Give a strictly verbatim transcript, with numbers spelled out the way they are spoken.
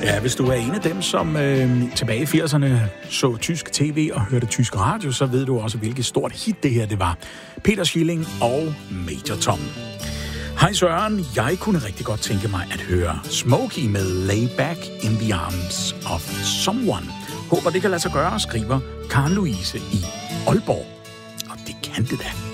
Ja, hvis du er en af dem, som øh, tilbage i firserne så tysk tv og hørte tysk radio, så ved du også, hvilket stort hit det her det var. Peter Schilling og Major Tom. Hej Søren, jeg kunne rigtig godt tænke mig at høre Smokey med Lay Back in the Arms of Someone. Håber det kan lade sig gøre, skriver Karen Louise i Aalborg. Og det kan det da.